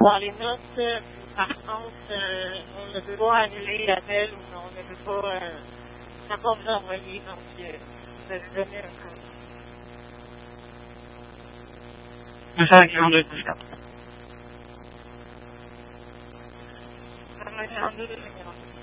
avoir les notes. Par contre, on ne peut pas annuler l'appel ou on ne peut pas, ça va vous envoyer, donc vous allez donner un code. 242 24. 242 24.